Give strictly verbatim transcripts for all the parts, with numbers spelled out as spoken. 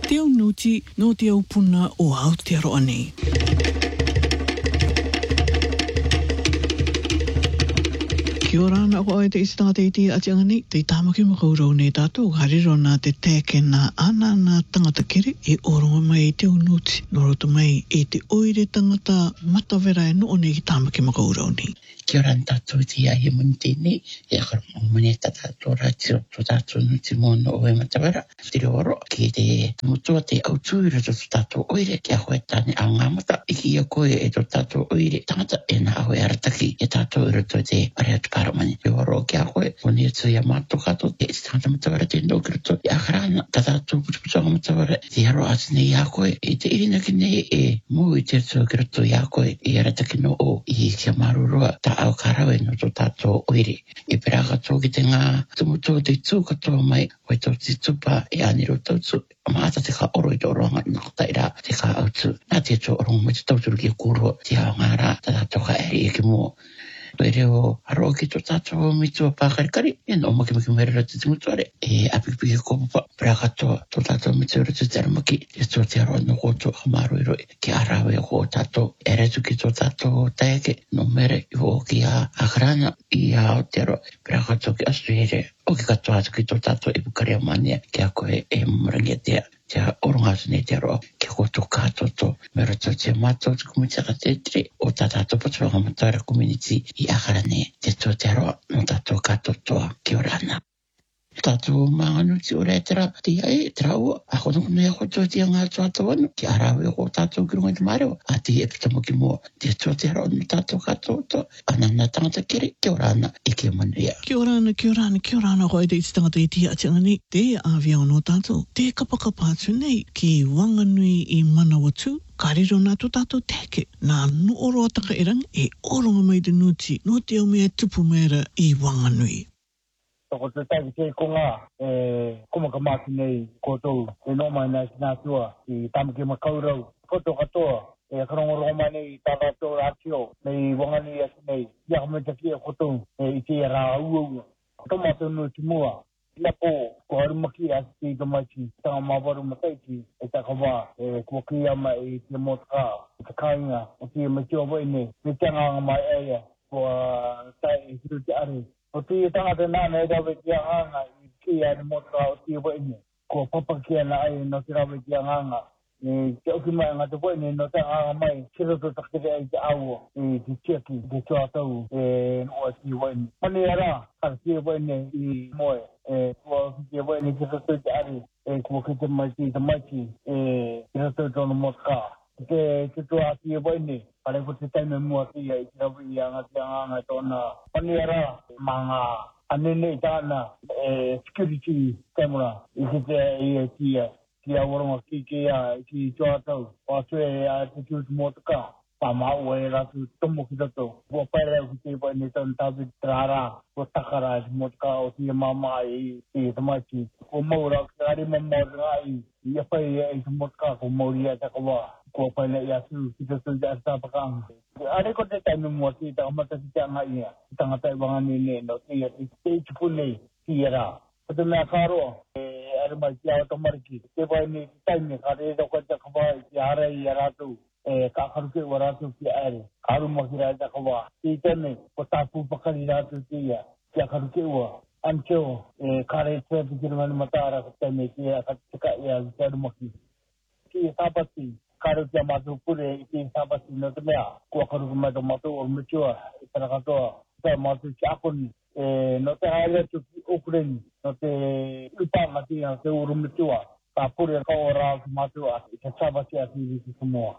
Te au nuti no te au puna o Aotearoa nei. Kia ora na ko ai te isitanga te iti atianga nei, te tāmaki makaurau nei tātou, hariro nā te tēke nā ana nā tangata kere, e oronga mai i te unuti, noroto mai e te oire tangata matawera e no nei ki tāmaki makaurau nei. Kia ora tātou te ahi muni tēnei, e akara mōmane tātou rātiro tō tātou nuti mōna o e matawera, te oro ki te mutua te autūira tō tātou oire, kia koe tāne a ngāmata, iki ia koe e tō tātou oire tangata e nā awe arataki, e tātou ira tō te pareatu karamani. Te oro kia koe, poni e tō ia mātou kato, e tangata matawera te nōkira tō, e akarana, tā tātou putuputuanga matawera, te haro ati nei a koe, e te irina ki nei e mō i te tōkira tō ia koe, e arataki no o, i kia marurua, tā au karawe no tō tātou oire. E peraka tō ki te ngā tumuto te tū katoa mai, koe tō te tupa e aniro tautu. Maata te ka oro i tō roanga i naka taira te ka autu. Nā te tō orongo mai te tauturu ki a kūrua, te hao ngā rā, tā tātou ka eri e ki mō. Tō e reo haro ki tō tātou mitua pākarikari, e no maki maki merera te timutuare, e apikipiki kōpapa, peraka tō tō tātou mitua rata te aramaki, e tō te aroa no kōtō hamaru iro, ki arawe o kō tātou, e retu ki tō tātou taeke, no mere i o ki a akarana, i a Aotearoa, peraka tō ki Australia, o ki katoa atu ki tō tātou i Pukari a Mania, ki a koe e marangia tea, te oronga atu nei te aroa, ki a kōtō kātoto, mera tō te mātou te kumitaka te tere, o tā tātou patuanga matawera community i akarane, te tō te aroa, no tātou kātotoa, ki orana. Tātou mānganuti o rētera te iai, te raua, a kono kono ia koto te ngā tātou anu, ki arawe o tātou ki runga te mareo, a te e pitamaki mua, te tō te aroa no tātou kātoto, ana nā tangata kere, ki orana, e ki manuia. Ki orana, ki orana, ki orana ko ai te tangata i tia atianga nei, te awia o no tātou, te kapakapa atu nei, ki Wanganui i Manawatu, ka riro nā tō tātou teke, nā no oro ataka erang, e oronga mai te nuti, no te au mea tupu mera i Wanganui. Toko te taiki te konga, e kumaka māki nei kōtou, e no mai nai ki nā tua, i tamaki makaurau. Koto katoa, e karongorongo mai nei tāra tō rātio, nei Wanganui ati nei, ia kametaki e kotou, e i te rā uaua. Tomato no te mua, ina pō, ko harumaki ati te tomaiti, tanga mawaru mataiti, e takawa, e kua kiyama e te motaka, e te kāinga, o te matua waine, me tianganga mai eia, kua tai e hiru te are. O te tangata nāna e rawe ki a nganga i kia ni motra o te waine. Ko papa kia na ai no te rawe ki a nganga. E te oki mai ngā te waine no te nganga mai. Kira to takere ai te aua. E te tiaki, te tua tau. E no a te waine. Mani ara, kara te waine i moe. E kua te waine kira to te are. E kua ki te maiti te maiti. E kira to tono motra. Te te tua te waine. Pare ko te taime mua tia i te rawi i anga te anga tōna paniara mga anene i tāna e, security camera i ki te i e tia ki a waronga ki ki a ki tōtau o atu e a te kiuti mōtaka pa mau e ratu tomo ki tato kua pairau ki te pai ni tāna tāwi trāra kua takara e mōtaka o tia mama i i tamaiti kua maura ki ari mamaura ngā i i a pai e i te mōtaka kua mauri a takawa kua paina i atu ki tato i ata pakanga. Are ko te taime mua ki ta amata ki te anga ia, ki tangata i Wanganui nei, no te ia, te i tupu nei, ki ia ko te mea kāroa, e are mai ki awa tamariki, te vai nei ki taime, ka re rau kai te kawai, ki ara i a rātou, e ka karuke ua rātou ki aere, ka aruma ki rai te kawai, ki tēne, ko tāpū pakari rātou ki ia, ki a karuke ua, ancho, e ka re te pikirumani matara, ko taime ki a katika ia, ki aruma ki, ki a tāpati, karo kia mātou pure i te tāpati no te mea. Kua karuku mai tō mātou o mitua, i tana katoa, tā mātou ki akoni, e, no te haeretu ki Auckland, no te upanga ti a te uru mitua, tā pure kau rā ki mātou a, i te tāpati a ti riki Samoa.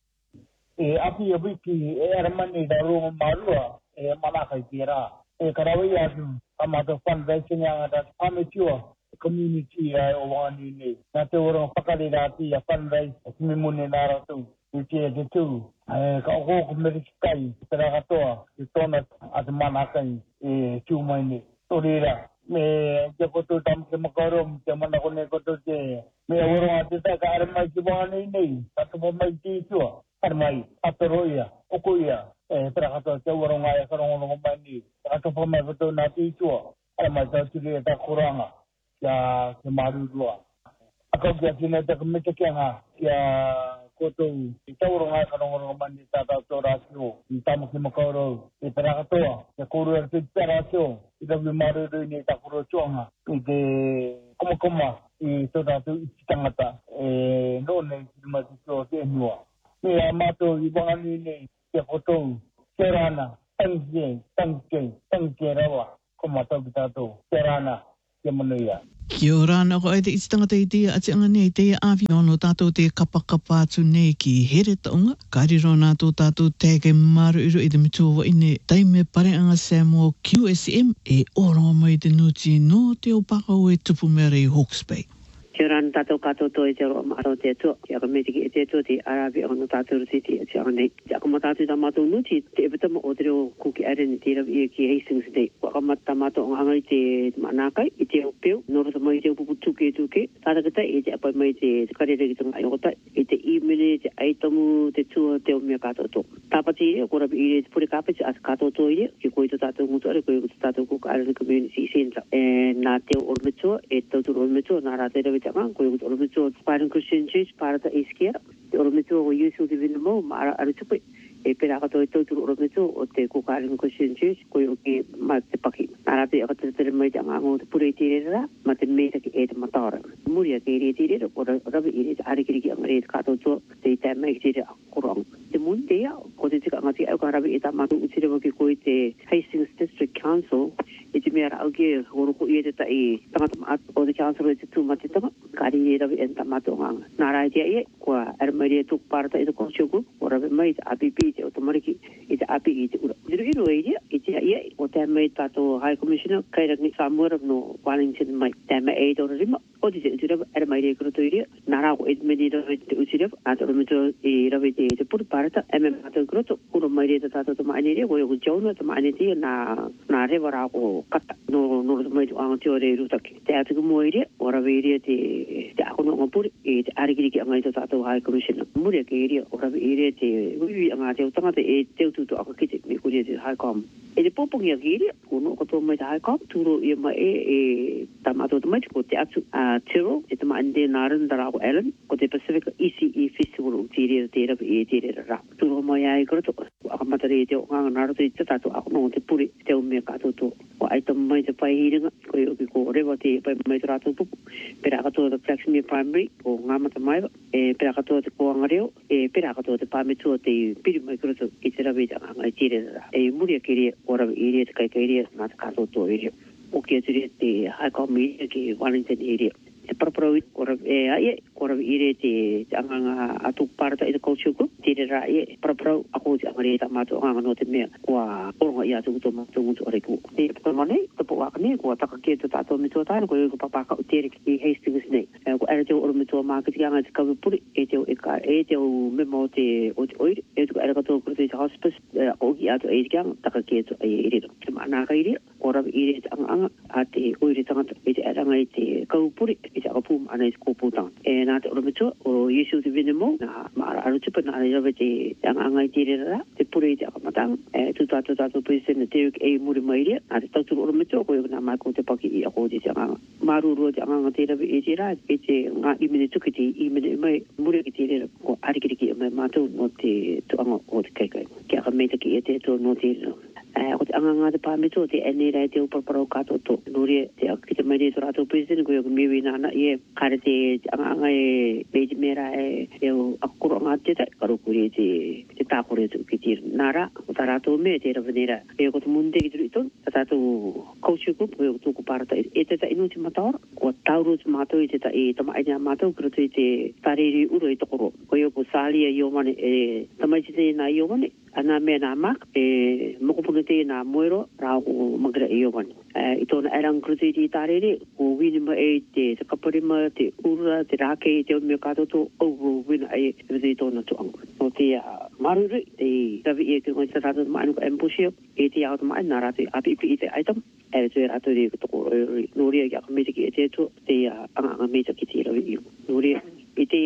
E api a wiki, e aramani da rongo marua, e manaka i te rā. E karawai atu, a mātou fundraising anga da pāmetua, community ai o Wanganui nei. Nā te oranga whakare rāti a fundraise o kimi mune nā rātou. I te te tū. Ka oko ko meriki te rākatoa, te tōna a te manakai e tū mai nei. Tō reira, me te koto tam te makauro, te mana kone koto te me oranga te tā ka are mai ki Wanganui nei. Katopo mai te tua. Are mai, atoroia, oko ia. E te rākatoa te oranga e karongorongo mai nei. Katopo mai koto nā te tua. Are mai tau tiri e tā koranga. Kia ke marurua. Ako kia kina te kumita kia nga kia kotou i tauro ngā karongorongo mani tātau tō rātio i tamu ki makauro i pera katoa kia kouru e te pera rātio i tamu maruru i ni takuro tuanga i te komakoma i tō rātio i tangata e nōne i te matito te nua i a mātou i wangani nei kia kotou kia rāna tangke tangke tangke rawa ko mātou ki tātou kia rāna kia manuia. Kia ora ana ko ai te iti tangata i te ati anga nei te awhi ono tātou te kapakapa atu nei ki here taunga. Kairiro nā tō tātou tege maru iru i te mitua ine taime pare anga Samuel Q S M e oro mai te nuti no te opakau e tupu mere i Hawke's Bay. Kia ora tātou kato to e te roa maaro te atua. Kia ka metiki e te atua te arabi ono tātou ruti te ati anga nei. Kia ka matātou tā mātou nuti te epatama o te reo kuki are ni te rawi e ki Hastings nei. Waka mata mātou anga i te manākai i te opeo. Nora ta mai te upupu tuke tuke. Tātakata e te apai mai te karere ki tanga iota. E te imene, te aitamu, te tua, te o mea kato to. Tāpati e, ko rabi i re te pure kāpeti as kato to i re. Ki koe to tātou ngutu are, koe to tātou kuka are ni community centre. E nā te o ormetua, e tauturu ormetua, nā rā te rawi tanga, koe o ormetua Byron Christian Church, pārata e skia. Te ormetua o Youth of the Vinamo, ma ara tupe. E pera kato e tauturu ormetua o te kuka are ni Christian Church, koe o ki ma te paki. Nā rā te akatatara mai te anga o te pure i te re ra, ma te meta ki e te matara. Muria ke re te re, o rabi i re te arikiri ki anga re te kato tua, te i taimai ki te re akorong. Te mun te ia, ko te tika anga te au ka rabi e ta matu utire waki koe te Hastings District Council, e te mea rau ki horoko i e te tai tangata maat o te council e te tūmatitanga, kari e rabi e ta matu nganga. Nā rai te ie, kua aramari e tuk parata i te culture group, o rabi mai te A P P, te otomariki, i te A P I i te ura. Iru iru e ia, i te ie, o te mai tātou High Commissioner, kairangi Samuera no Wellington mai, te mai e tōra rima, o te te utireva, aramai e kurato i ria, nā rau e te meni rabi te utireva, a tōra mito i rabi te te puru parata, e me mātou kurato, uro mai re te tātou te maani ria, koe o Jonah te maani tia, nā rewa rā ko kata, no no te mai tu anga te ore rutaki. Te atu mo i ria, o rabi i ria te te akono anga puri, e te arikiri ki anga i te tātou High Commissioner. Muria ke i ria, o rabi i ria te wiwi anga te utangata e te ututu aka kite, me kuria te High Com. E te popongi a ki i ria, kono o katoa mai te High Com, tūro i mai e, e tamato te mai, ko te atu a Tyrrell, e te maani te nāran dara ko Allen, ko te Pacific E C E Festival o te rea te rabi e te rea rā. Tūro mai ai kurato, aka matare e te o nganga nārato i te tātou ako no te puri, te o mea kātou tō. O aitam mai te pai hiringa, koe o ki ko rewa te pai mai te rātou pupu. Pera katoa te Flaxmere Primary, o ngāmata maiwa, e pera katoa te koanga reo, e pera katoa te pāmetua te piri mai kurato i te rabi te nganga i te rea rā. E muria ke rea, o rabi i rea te kai kai rea, nā te kātou tō i rea. O kia tu rea te High Com i rea ki Wellington i rea. E paraparau i korabi e aie, korabi i re te anganga atu parata i te culture group, te re rā e paraparau ako te angare e ta mātou anganga no te mea kua oronga i atu kuto mātou ngutu ore ku. E pamanei, tapo waka nei, kua taka kia te tātou mitua tāna, kua iuka papaka o tere ki Hastings nei. E kua era te o oro mitua mākiti anga te kawipuri, e te o eka, e te o mema o te o te oire, e tuka era katoa kurutu i te hospice, o ki atu e te anga, taka kia tu e i re. Te maanaka i re, korabi i re te anganga, a te oire tangata, e te eranga i te kawipuri, i te akapū maana i te kōpūtanga. E nā te oromitua o Yesu te Vinamo, nā maara arutupa, nā rewa te anga i te rera, te pure i te akamatanga, e tu tātou tātou President Derek A. Muri Mairea, nā te tauturu oromitua, koe nā mai ko te paki i ako te anga. Marurua te anga te rewa e te rā, e te ngā imene tuki te imene mai, muri ki te rera, ko arikiriki mai mātou no te tuanga o te kaikai. Kia ka meita ki e te to no te rera. O te anganga te pāmeto, te ene rai te uparparau kato to. Nore, te ki te mai te rato president, koe o miwi nana i e kare te anganga e beiti mera e e o akuro ngā te tai, karo kuri te te tākore tu ki tira. Nara, o tā rato me te ravanera. E o koto munde ki turu iton, ta tātou culture group, koe o tūku parata e te ta inu te mataora. Ko tauru te mātou i te ta e tama aina mātou, karo tu i te tariri uro i tokoro. Koe o ko sālia i o mane, e tamaiti te nā i o mane, ana mea nā mak, e mokopuna te nā moero, rā o magra i o mane. I tōna erang krutu i te tarere, o winima e te te kaparima, te ura, te rāke i te o mea kātoto, o wina e krutu i tōna tuanga. No te maruru, te rawi e te ngai te rātou maanu ka embushio, e te ao te maanu nā rātou A P P i te aitam, e te rātou re toko nōria ki aka meta ki e te tu, te anga anga meta ki te rawi i. Nōria, i te era,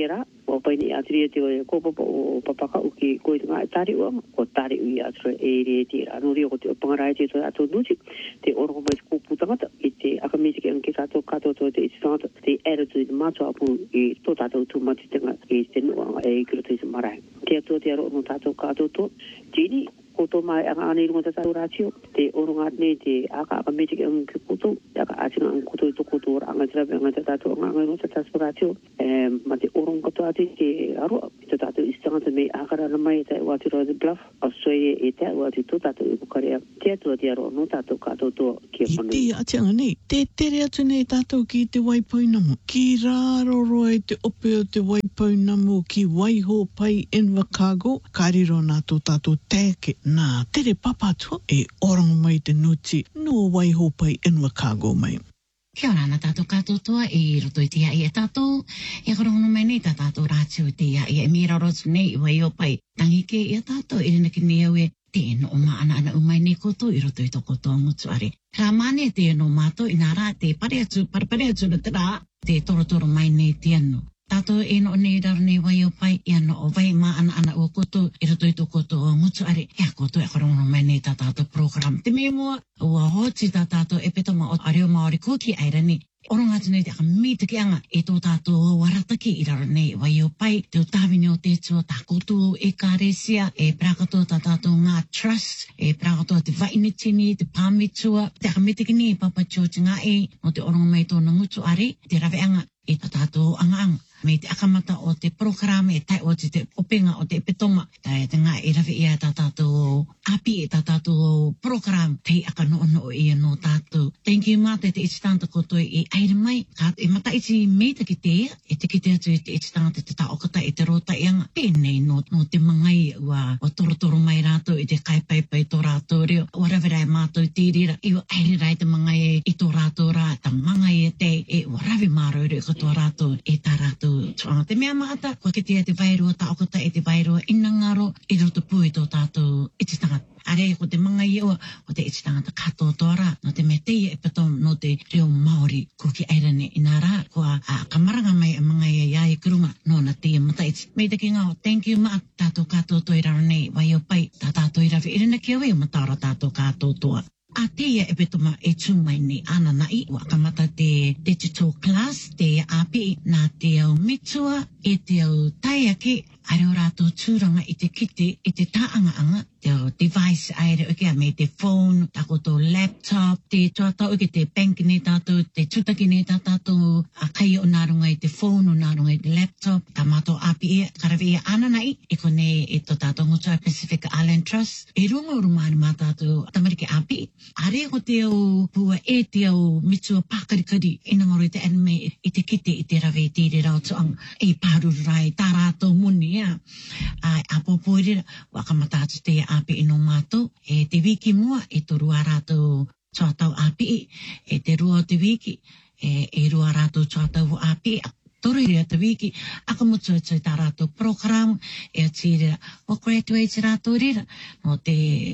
o pai ni atri te o ko po o papa ka uki ko i nga tari o ko tari i atro e re te anu ri ko te pangarai te to ato duti te oro ko mai ko puta mata i te akamiti ke anke kato kato to te start te attitude macho apu i to tato tu mati te nga i te no e kiro te marai te to te ro no tato kato to jini koto mai anga ani ngo ta ratio te orunga ne te aka aka meti ke ang koto aka asinga ang koto to koto anga tra anga ta to anga ngo ta ratio eh mate orung koto ati te aro to ta to istanga te me aka ra mai te wa tiro de bluff asoye e te wa ti to ta to ko kare te to te aro no ta to kato to ke kono te atianga nei te tere atu nei tato ki te waipoinamu ki raro roe te ope o te waipoinamu ki waiho pai Invercargill kariro na to tato teke nā tere papatua e orango mai te nuti no waiho pai Invercargill mai. Kia ora na tātou katotoa e roto i te ia i e tātou. E karongono mai nei tā tātou rātio i te ia i e mira rotu nei i waiho pai. Tangi ke i a tātou e rena ki ne au e te no o maana ana umai nei koto i roto i to koto ngutu are. Ka mane te no mato i nā rā te pare atu, pare pare atu na te rā, te toro toro mai nei te anu. Tātou e no nei raro nei wai o pai, ia no o vai maa ana ana o koto, i roto i to koto o ngutu are, ia koto e karongono mai nei tā tātou program. Te me mua, ua hoti tā tātou e peto ma o areo maori kuki airani, oronga atu nei te aka mita ki anga e tō tātou warataki i raro nei wai o pai, te o tāwini o te tua tā koto e kāresia, e prakato tā tātou ngā trust, e prakato te vainitini, te pāmitua, te aka mita ki ni papa chochi ngā e, no te oronga mai tōna ngutu are, te rawe anga e tā tātou anga anga. Me te akamata o te programa e tai o te, te openga o te epetonga. Tai te ngā e rawe ia tā tātou api e tā tātou program te aka no no ia no tātou. Thank you mate te iti tanta koto e aere mai. Ka e mata iti meita ki te ia. E te ki te atu e te iti tanta te taokata e te rota ianga. Pēnei no, no te mangai ua o toro toro mai rātou i te kai pai pai tō rātou reo. Ua rawe rai mātou tērira. I ua aere rai te mangai e i tō rātou rā. Ta mangai e te e ua rawe māro reo ka tō rātou e tā rātou. Tuanga te mea maata, kua ke tia te vairua taokota e te vairua inangaro i roto pui tō tātou iti tangata. Are ko te manga i ua, o te iti tangata katoa tōra, no te mea teia e pato no te reo Māori kuki airane i nā rā, kua a kamaranga mai a manga i a iai kurunga, no na teia mata iti. Mei te ki ngā, thank you maa, tātou katoa tō i raro nei, wai o pai, tā tātou i rawe, irina ki awe o mataora tātou katoa tōa. A teia e petoma e tūmai nei ana nai, wakamata te digital class, te api, nā te au mitua, e te au taiake, are o rātou tūranga i te kite, i te tāanga-anga, te au device aere uke a me te phone, tako tō laptop, te tuatau uke te bank ne tātou, te tutaki ne tātou, a kai o nārunga i te phone, o nārunga i te laptop, ka mātou api ia, karawe ia ana nai, e kone e tō tātou ngutua Pacific Island Trust, e runga o rumāni mā tātou tamariki api, are ko te au pua e te au mitua pākarikari, ina ngoro i te anime i te kite i te rawe i tere rau tuang, e pāruru rai tā rātou muni, ia, ai apopoirira, wakamata atu te api ino mātou, e te wiki mua, e toru a rātou tuatau api, e te rua o te wiki, e, e rua rātou tuatau api, toru rea te wiki, aka mutu atu tā rātou program, e ati rea, o graduate rātou rira, no te,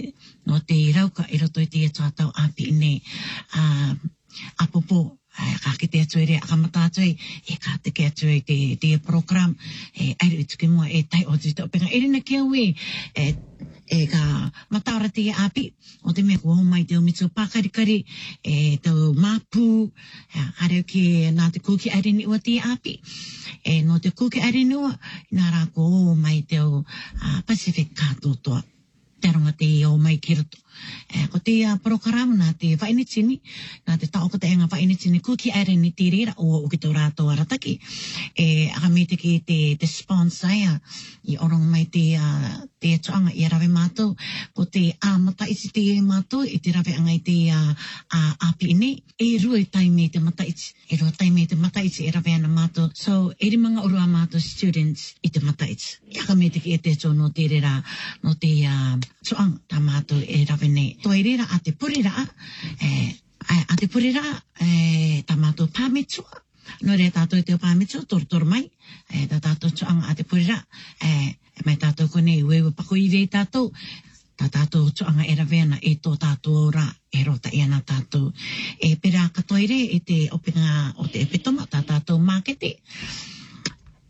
no te rauka, e roto i te tuatau api nei, uh, apopo, ka ki te atu e rea, aka mata atu e, e ka te ke atu e te, te program, e aere i tuki mua, e tai o te tau penga, e rina ki au e, e, e ka mataora te api, o te mea kua mai te o mitu pākarikari, e tau māpū, hare ki nā te kuki aere ni ua te api, e no te kuki aere ni ua, nā rā kua mai te o uh, Pacific kātotoa, te ronga te o mai ki roto. E, ko te uh, program nā te whainitini, nā te taokata e ngā whainitini kuki aere ni te rira o uki tō rātou arataki. E aka me te ki te, te sponsor i orong mai te, uh, te tuanga i rawe mātou, ko te āmata iti te mātou, i te rawe anga i te uh, uh, api nei, e rua i taime te mata iti, e rua taime te mata iti e rawe ana mātou, so e rimanga urua mātou students i te mata iti. I aka me te ki e te tō no te rira, no te uh, tuanga tā mātou e rawe nei. Toi rira a te purira, e, a te purira, e, tā mātou pāmitua. No rea tātou te o pāmitua, toru toru mai, e, tā tātou tuanga a te purira, e, mai tātou kone i wewe pako i rei tātou, tā tātou tuanga e raweana e tō tātou ora, e rota i ana tātou. E pera katoire e te openga o te epitoma, tā tātou mākete, te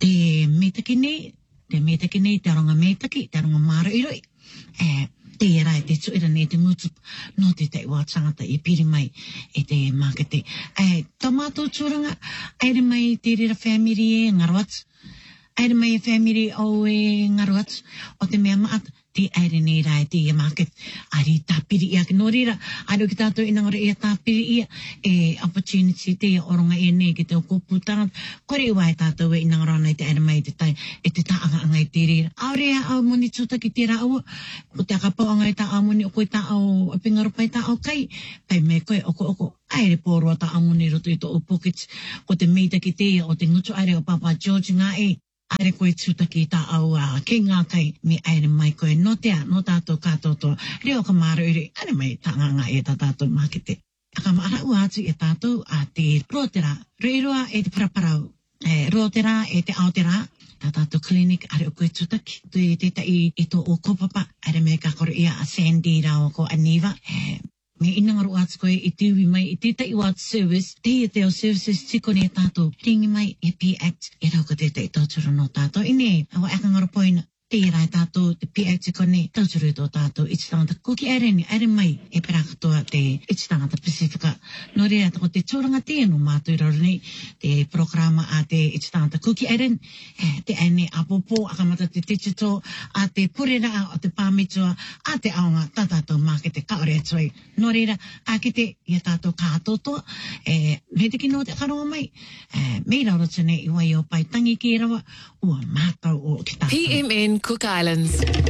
te metaki nei, te metaki nei, te aronga metaki, te aronga mara iroi. E, te rai, te tsuira nei te ngutu, no te te ua tangata i piri mai e te makete. E, tamato tūranga, aere mai te rira family e ngaruatu. Aere mai e family o e ngaruatu, o te mea maata. Te aere nei rai te ia market, ari tāpiri ia, no rira, aero ki tātou inangora ia tāpiri ia, e opportunity te ia oronga e nei ki te o kōpūtanga, kore iwa e tātou e inangora nei te aere mai te tai, e te taanga anga i te rira. Aorea au moni tuta ki te rāua, o te akapau anga i tā au moni, o koe tā au pingarupa i tā au kai, pai me koe oko oko, aere pōroa tā au moni roto i tō o pockets, ko te meita ki te ia, o te ngutu aere o Papa George ngā e, aere koe tuta ki tā au a ke ngā kai me aere mai koe no tea, no tātou kātotoa. Reo ka mara uri, aere mai tā ngā ngā e tā tātou makete. Aka maara ua atu e tātou a te rotera. Reiroa e te paraparau. E, rotera e te aotera. Tā tātou klinik aere o koe tutaki. Tui te tai i tō o kopapa. Aere mai ka koro ia a Sandy rao ko Aniva. E, me inangaru atu koe i tiwi mai i te tai watu service, te i te o services tiko ni tātou, ringi mai e P Act, e rau ka te tai tauturu no tātou. Ine, awa eka ngaru poina, te i rai tātou, te P Act tiko ni tauturu tō tātou, i te tangata kuki aere ni, aere mai e pera katoa te i te tangata Pacifica. No rea tako te tūranga te anu mātui raro ni, te programa a te i te tangata kuki aere ni, te aene apopo, akamata te digital, a te purera a te pāmitua, a te aonga, tā tātou mākete kaore atoi. No reira, a ki te ia tātou kātotoa, e, me te kino te karonga mai, e, mei raro tene i wai o pai tangi ki rawa, ua mātau o ki tātou. P M N Cook Islands.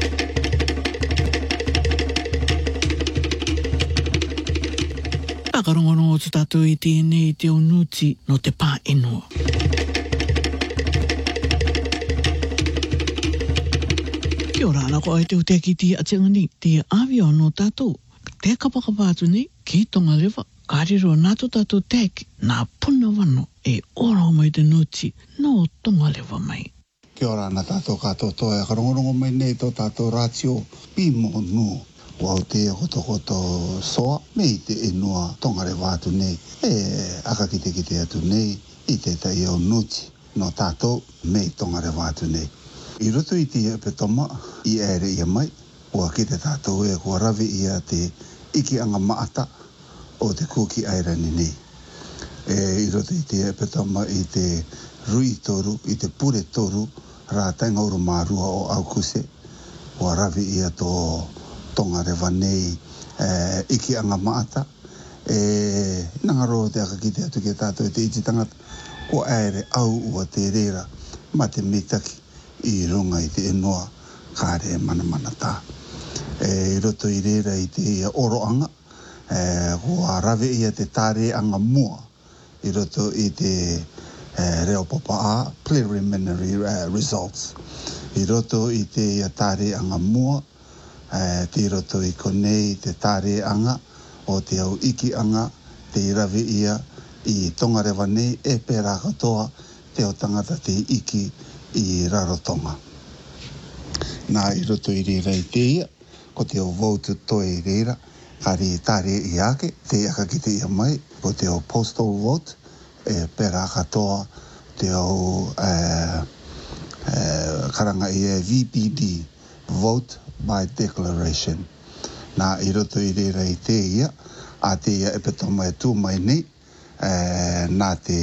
Whakarongorongo tu tātou i tēnei te o nuti no te pā enua. Kia ora ana ko ai te utea ki tia atenga ni, te awia no tātou, te kapakapa atu ni, ki tonga lewa, kāriro nātu tātou teki, nā puna wano e ora mai te nuti, no tonga lewa mai. Kia ora ana tātou kātou toa, e karongorongo mai nei tō tātou rātio, pimo nu, wau te koto koto soa, mei te enua tonga lewa atu nei, e aka kite kite atu nei, i te tai o nuti, no tātou, mei tonga lewa atu nei. I roto i te epe toma, i ere ia mai, ua ki te tātou e kua rawi ia te iki anga maata o te kuki airani nei. E i roto i te epe toma i te rui toru, i te pure toru, rā tainga uru mārua o Aukuse, ua rawi ia tō tonga rewa nei e, iki anga maata. E nangaro te aka ki te atu ki tātou te iti tangata, o aere au ua te reira, ma te mitaki, i runga i te enoa kāre mana mana tā. E, I roto i reira i te oroanga, e, kua rawe ia te tāre anga mua, i roto i te e, reo popa a, preliminary uh, results. I roto i te tāre anga mua, e, te roto i konei te tāre anga, o te au iki anga, te rawe ia i tonga rewa nei, e pērā katoa te o tangata te iki i rarotonga. Nā i roto i reira i te ia, ko te o vote toi i reira, kari tāre i ake, te aka ki te ia mai, ko te o postal vote, e pera katoa te o uh, uh, karanga i e V P D, vote by declaration. Nā i roto i reira i te ia, a te ia e petoma e tū mai nei, uh, nā te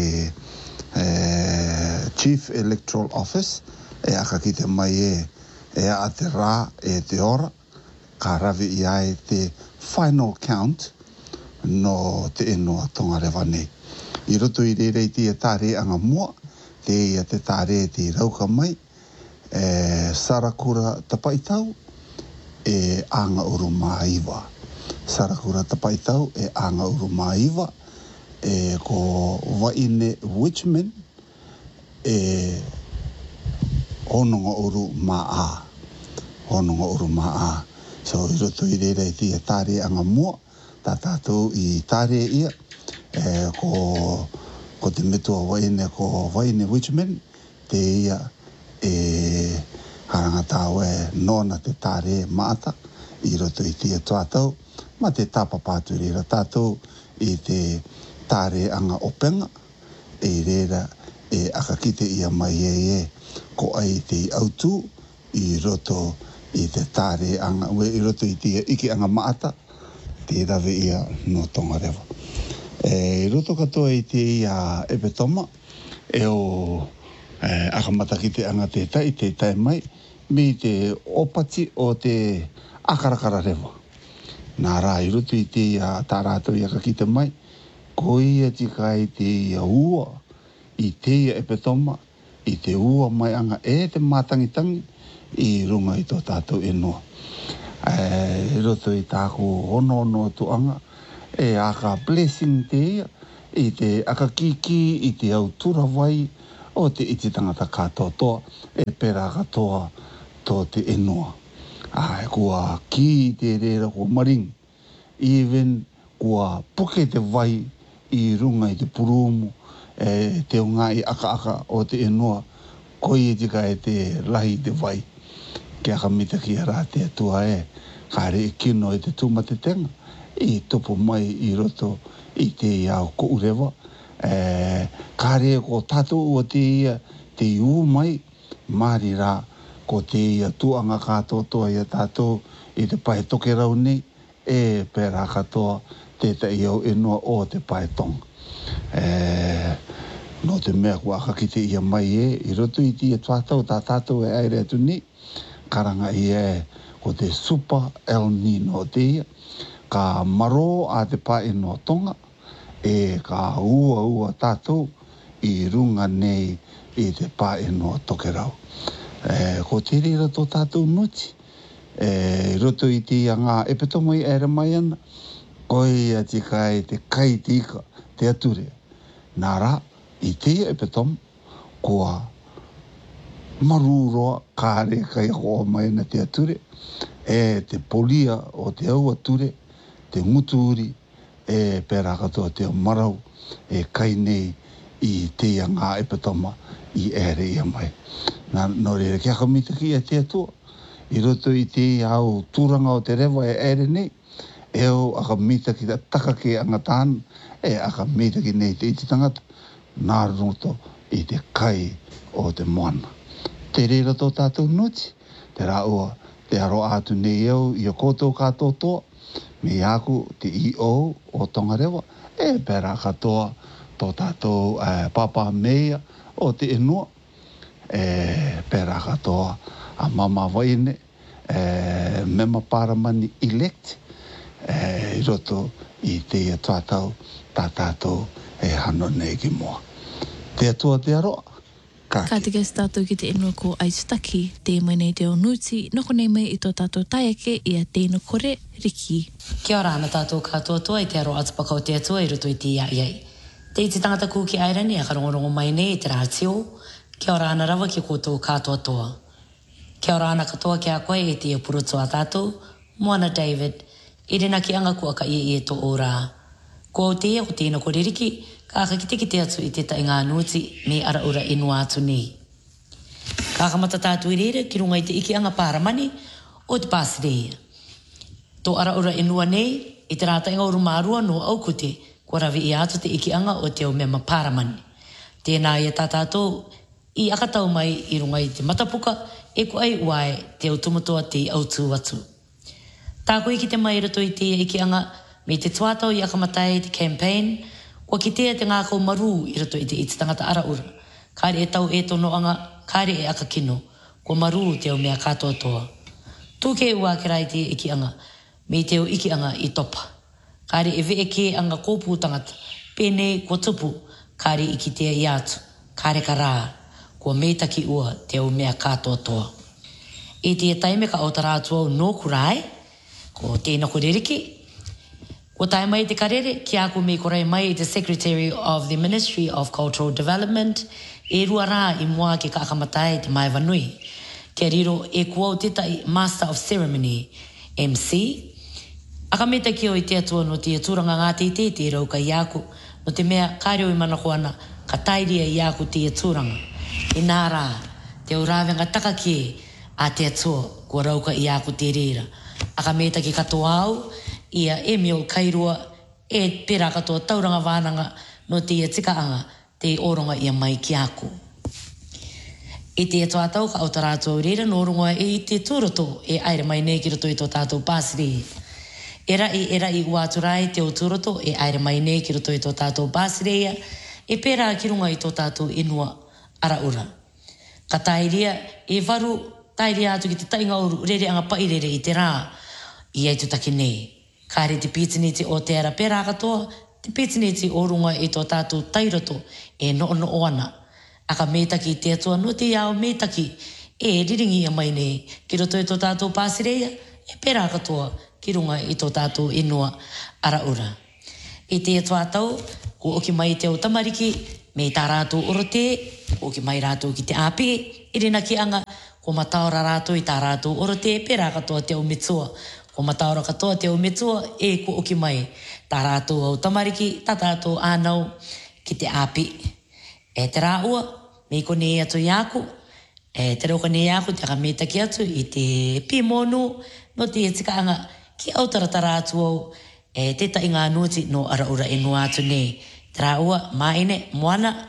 Uh, Chief Electoral Office e aka ki te mai e e a te rā e te ora ka rawi i ai te final count no te enoa tonga rewa nei. I roto i reira i te tāre anga mua, te ia te tāre te rauka mai, e Sarakura Tapaitau e Anga Uru Māiwa. Sarakura Tapaitau e Anga Uru Māiwa, e ko Waine Witchman e Hononga Uru Maa. Hononga Uru Maa. So i roto i reira i tia tāre anga mua, tā tātou i tāre ia, e ko, ko te metua Waine ko Waine Witchman, te ia e haranga tāu e nona te tāre maata, i roto i tia tātou, ma te tāpapātu reira tātou i te tāre anga openga, e reira e aka kite ia mai e e ko ai te autu i roto i te tare anga we i roto i te iki anga maata te rawe ia no Tongarewa. E i roto katoa i te ia epetoma e o e, aka matakite anga te tai te tai mai mi te opati o te akarakara rewa. Nā rā i roto i te ia tā rātou i aka kite mai ko ia tika i te ia ua i te ia epetoma i te ua mai anga e te mātangitangi i runga i tō tātou inua. E roto i tāko ono ono tu anga e aka blessing te ia i te aka kiki i te autura wai o te iti tangata katoa e pera katoa tō te inua. Ai kua ki te rera kua maring even kua puke te vai i runga i te purumu e te o ngai aka aka o te inua koi e tika e te lahi te vai ke aka mita ki a rā te atua e kare e kino e te tūmate tenga i topo mai i roto i te iau ko urewa e kare e ko tātou o te ia te iu mai mari rā ko te ia tuanga kātoa toa ia tātou i te pae toke rau nei e pera katoa te te iau inua o te pae tonga. E, no te mea kua aka ki te ia mai e i roto i te ia tuatau tā tātou e aere atu ni karanga i e ko te Super El Nino te ia ka maro a te pae no tonga e ka ua ua tātou i runga nei i te pae no toke rau. E, ko te rira tō tātou nuti e roto i te ia ngā epetoma i ere mai ana ko ia tika e te kai tika te ature. Nā rā, i te epetoma, kua maruroa kāre kai hoa mai na te ature, e te polia o te au ature, te nguturi, e pera katoa te marau, e kai nei i te ia ngā epetoma i ere ia mai. Nā no rere kia kamita ki a te atua, i roto i te au tūranga o te rewa e ere nei, e o aka mita ki ta taka ke anga tāna, e aka mita ki nei te iti tangata, nā roto i te kai o te moana. Te reira tō tātou nuti, te rā ua, te aro atu nei au i o koutou kātou toa, me aku te I O o Tongarewa, e pera katoa tō tātou eh, papa meia o te inua, e pera katoa a mama waine, e mema paramani elect, e i roto i te ia tuatau tā tātou e hano nei ki moa. Te atua te aroa, ka Ka te kes tātou ki te inua ko Aitutaki, te mai nei te o Nuti, noko nei mai i tō tātou taiake i a tēnu kore Riki. Kia ora ana tātou katoa toa i te aro atupaka o te atua i roto i te ia iai. Te iti tangata kū ki airani a karongorongo mai nei i te rātio, kia ora ana rawa ki koutou katoa toa. Kia ora ana katoa ki a koe i te purotoa tātou, Moana David, i rena ki anga kua ka i e tō ora. Ko o te ia ko tēna kore Riki, ka aka ki te ki te atu i te tai ngā nuti me ara ura inua atu nei. Ka kamata tātou i rere ki runga i te iki anga pāramani o te Pāsirea. Tō ara ura inua nei i te rāta inga urumārua no aukute kua rawi i atu te iki anga o te o mema pāramani. Tēnā ia tā tātou i akatau mai i runga i te matapuka e ko ai uai te au tumutoa te autu atu. Tāko i ki te mai rato i te iki anga me te tuatau i akamatai te campaign kua ki tea te ngākau maru i rato i te iti tangata ara ura. Kāre e tau e tono anga, kāre e aka kino, kua maru te au mea katoa toa. Tūke ua ke rai te iki anga, me te au iki anga i topa. Kāre e ve e ke anga kōpū tangata, pēnei kua tupu, kāre i ki tea i atu, kāre ka rā, kua meitaki ua te au mea katoa toa. E te e taime ka autara atua o nōku rai, ko tēna kore Riki. Ko tae mai te karere, ki aku me korei mai i te Secretary of the Ministry of Cultural Development, e rua rā i mua ke ka akamatai te mai vanui. Kia riro e kua o teta Master of Ceremony, M C. Akameta ki o i te atua no te aturanga ngā te te te rau ka iaku, no te mea kāreo i mana koana, ka tairia i iaku te aturanga. I nā rā, te urawenga taka ki a te atua, kua rau ka iaku te reira. Akameta ki katoa au, ia Emil Kairua e pera katoa tauranga wānanga no te ia tika anga te oronga ia mai ki aku. I te ato atau ka auta rātou reira no oronga e i te tūroto e aere mai nei ki roto i tō tātou pāsiri. Era i era i uaturai te o tūroto e aere mai nei ki roto i tō tātou pāsireia e pērā ki runga i tō tātou inua ara ura. Ka tairia e varu tairia atu ki te tainga oru rere anga pairere i te rā i ai tutaki nei. Kāre te pītiniti o te ara pērā katoa, te pītiniti o runga i tō tātou tairoto e no no oana. Aka mētaki te atua no te iao mētaki e riringi a mai nei ki roto i tō tātou pāsireia e pērā katoa ki runga i tō tātou inua ara ura. I te atua tau, ko oki mai te o tamariki, me tā rātou orote, ko oki mai rātou ki te āpe, e rena ki anga, ko mataora rātou i tā rātou orote, pērā katoa te o metua. Ko mataora katoa te o metua, e ko oki mai tā rātou au tamariki, tā tātou ānau ki te āpe. E te rā ua, me ko ne atu i aku, e te rauka ne aku, te akamētaki atu i te pimonu, no te tika anga ki au taratara atu au, e te ta inga anuti no ara ura e no atu ne. Te rā ua, maine, moana,